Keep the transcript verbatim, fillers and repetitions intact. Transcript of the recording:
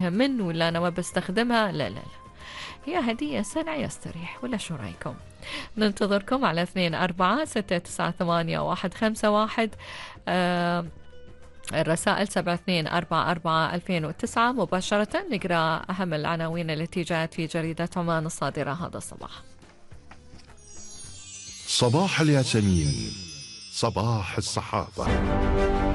عليها من ولا أنا ما بستخدمها، لا لا لا، هي هدية سنة يستريح، ولا شو رأيكم؟ ننتظركم على اثنين أربعة ستة تسعة ثمانية واحد خمسة واحد. آه الرسائل سبعة اثنين أربعة أربعة ألفين وتسعة. مباشرة نقرأ أهم العناوين التي جاءت في جريدة عمان الصادرة هذا الصباح. صباح الياسمين، صباح الصحافة.